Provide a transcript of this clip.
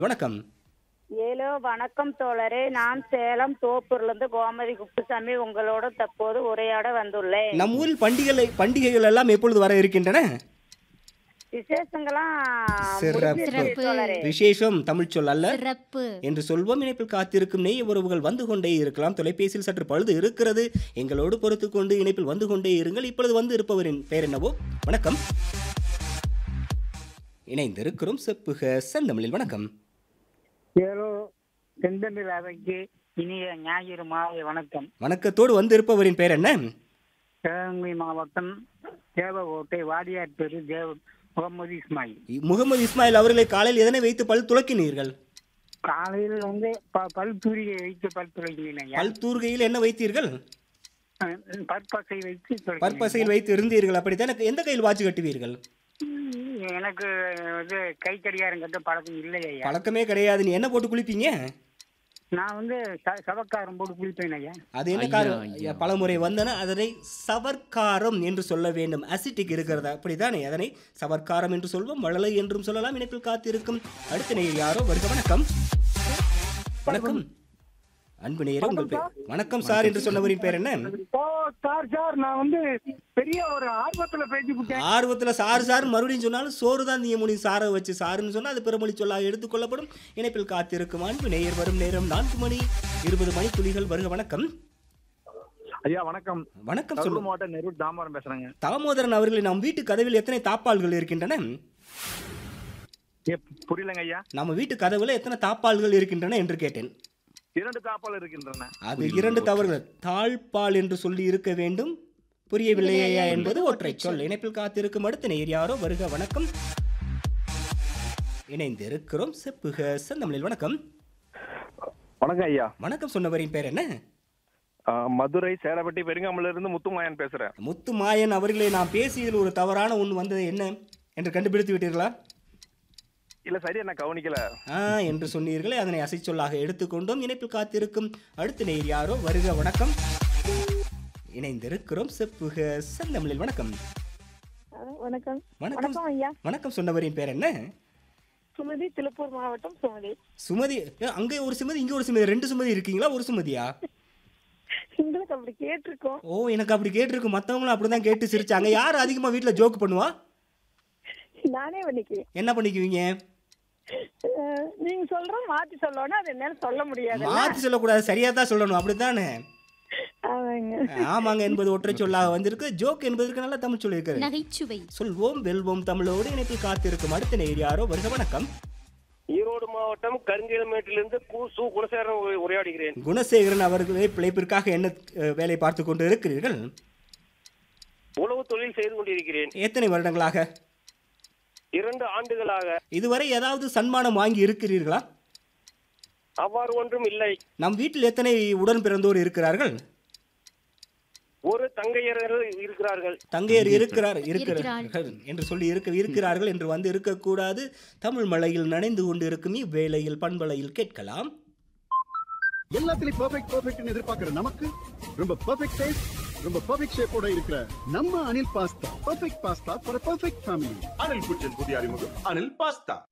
வணக்கம். ஏலோ வணக்கம் தோழரே. நான் சேலம் தோப்பூர்லேருந்து கோமதி குப்புசாமி உங்களோட தற்போது உரையாட வந்துள்ளேன். நம் ஊரில் பண்டிகைகள் எல்லாம் எப்பொழுது வர இருக்கின்றன? விசேஷங்களாம் சிறப்பு. முடிஞ்சிருச்சு தோழரே. விசேஷம் தமிழ் சொல் அல்ல சிறப்பு. என்று சொல்வோம். இணைப்பில் காத்திருக்கும் நெய் உறவுகள் வந்து கொண்டே இருக்கலாம். தொலைபேசியில் சற்று பழுது இருக்கிறது. எங்களோடு பொறுத்து கொண்டு இணைப்பில் வந்து கொண்டே இருங்கள். இப்பொழுது வந்து இருப்பவரின் பெயர் என்னவோ? வணக்கம். இணைந்திருக்கிறோம் செப்புக செந்தமிழில். வணக்கம். ஏலோ செந்தமிழ் அவைக்கு இனிய ஞாயிறு மாலை வணக்கம். வணக்கத்தோடு வந்து இருப்பவரின் பெயர் என்ன? சிவகங்கை மாவட்டம் தேவகோட்டை வாடியார் தெரு முகமது இஸ்மாயில். முகமது இஸ்மாயில் அவர்களை காலையில் எதனை வைத்து பல் துலக்கினீர்கள்? காலையில் பல்துரியை வைத்து பல் துளைக்கினேன். பல் தூர்கையில் என்ன வைத்தீர்கள்? பற்பசை வைத்து துளைக்கினேன். பற்பசையில் வைத்து இருந்தீர்கள். அப்படித்தான். எந்த கையில் வாட்சி கட்டுவீர்கள்? எனக்கு கை கடிகாரம் கட்ட பழக்கம் இல்லையா? பழக்கமே கிடையாது. நீ என்ன போட்டு குளிப்பீங்க? நான் சவக்காரம் போட்டு குளிப்பேன் ஐயா. அது என்ன காரம்? பலமுறை வந்தன. அதனை சவர்க்காரம் என்று சொல்ல வேண்டும். அசிட்டிக் இருக்கிறதா? அப்படித்தானே? அதனை சவர்க்காரம் என்று சொல்வோம். மழலை என்றும் சொல்லலாம். இணைப்பில் காத்திருக்கும் அடுத்த நேயர் யாரோ வருக. வணக்கம். வணக்கம் அன்பு நேயரே, உங்கள் பேர்? வணக்கம் சார் என்று சொன்னவரின் பேர் என்ன? சார் நான் பெரிய ஒரு ஆர்வத்துல பேசி விட்டேன். ஆர்வத்துல சார் மறுபடியும் சொன்னாலும் சோறு தான் நீ மொழி சாரை வச்சு சாருன்னு சொன்னா அது பிறமொழி சொல்லாக எடுத்துக்கொள்ளப்படும். இணைப்பில் காத்திருக்கும் அன்பு நேயர் வரும் நேரம் 4:20 மணி துளிகள். வருக. வணக்கம் ஐயா. வணக்கம். வணக்கம். சொல்லுங்க. மாவட்டம் நெரூர் தாமரம் பேசுறேங்க. தாமோதரன் அவர்களே, நம் வீட்டு கதவில் எத்தனை தாப்பால்கள் இருக்கின்றன? புரியலங்க ஐயா. நம்ம வீட்டு கதவுல எத்தனை தாப்பால்கள் இருக்கின்றன என்று கேட்டேன். 2 தாப்பால் இருக்கின்றன. அது 2 தவறுகள். தாழ்பால் என்று சொல்லி இருக்க வேண்டும். புரியவில்லையா என்பது ஒற்றை சொல். இணைப்பில் காத்திருக்கும் அடுத்த நேயர் யாரோ வருக. வணக்கம். இணைந்திருக்கிறோம் செப்புக செந்தமிழில். வணக்கம். வணக்கம் ஐயா. வணக்கம் சொன்னவரின் பேர் என்ன? மதுரை சேலப்பட்டி பெருங்காமல இருந்து முத்துமாயன் பேசுறேன். முத்துமாயன் அவர்களே, நான் பேசியதில் ஒரு தவறான ஒன்று வந்தது என்ன என்று கண்டுபிடித்து விட்டீர்களா? இல்ல சரியா நான் கவனிக்கல. என்று சொன்னீர்களே, அதனை அசைச்சொல்லாக எடுத்துக்கொண்டோம். இணைப்பில் காத்திருக்கும் அடுத்த நேயர் யாரோ வருக. வணக்கம். இணைந்திருக்கிறோம் செப்புக செந்தமிழில். வணக்கம். வணக்கம். வணக்கம் ஐயா. வணக்கம் சொன்னவரின் பேர் என்ன? சுமதி, திருப்பூர் மாவட்டம் சுமதி. சுமதி. அங்கே ஒரு சுமதி, இங்கே ஒரு சுமதி. 2 சுமதி இருக்கீங்களா? ஒரு சுமதியா? உங்களுக்கு அப்படி கேட்டிருக்கோம். ஓ, எனக்கு அப்படி கேட்டிருக்கு. மற்றவங்களும் அப்படிதான் கேட்டு சிரிச்சாங்க. யார் அதிகமா வீட்டுல ஜோக் பண்ணுவா? நானே பண்ணிக்குவேன். என்ன பண்ணிக்குவீங்க? நீங்க சொல்றோம் மாத்தி சொல்லணும். அது என்னால சொல்ல முடியாது. மாத்தி சொல்லக்கூடாது, சரியா தான் சொல்லணும். அப்படித்தானே? ஆமாங்க என்பது ஒற்றை சொல்லாக வந்திருக்கு. ஜோக் என்பதற்கு நல்ல தமிழ் சொல்லி இருக்கிறது. நகைச்சுவை. சொல்வோம் வெல்வோம் தமிழோடு. இணைப்பில் காத்திருக்கும் அடுத்த நேயர் யாரோ வருக. வணக்கம். ஈரோடு மாவட்டம் கருங்கேலமேட்டிலிருந்து குணசேகரன் உரையாடுகிறேன். குணசேகரன் அவர்களே, பிழைப்பிற்காக என்ன வேலை பார்த்து கொண்டு இருக்கிறீர்கள்? உழவு தொழில் செய்து கொண்டிருக்கிறேன். எத்தனை வருடங்களாக? 2 ஆண்டுகளாக. இதுவரை ஏதாவது சன்மானம் வாங்கி இருக்கிறீர்களா? அவ்வாறு ஒன்றும் இல்லை. நம் வீட்டில் எத்தனை உடன் பிறந்தோர் இருக்கிறார்கள்? ஒரு தங்கையர்கள் இருக்கிறார்கள். தங்கையர் இருக்கிறார்கள் என்று சொல்லி இருக்கிறார்கள் என்று வந்து இருக்கக்கூடாது. தமிழ் மலையில் நனைந்து கொண்டு இருக்கும் இவ்வேளையில் பண்பலையில் கேட்கலாம். எல்லாத்துலயும் பெர்ஃபெக்ட்னு எதிர்பார்க்கிற நமக்கு ரொம்ப பெர்ஃபெக்ட் டேஸ்ட், ரொம்ப பெர்ஃபெக்ட் ஷேப்போட இருக்கிற நம்ம Anil pasta. Perfect pasta for perfect family. Anil புற்றின் புதிய அறிமுகம் அனில் பாஸ்தா.